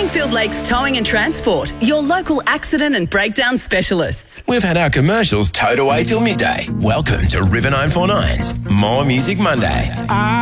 Longfield Lakes Towing and Transport, your local accident and breakdown specialists. We've had our commercials towed away till midday. Welcome to River 949's More Music Monday.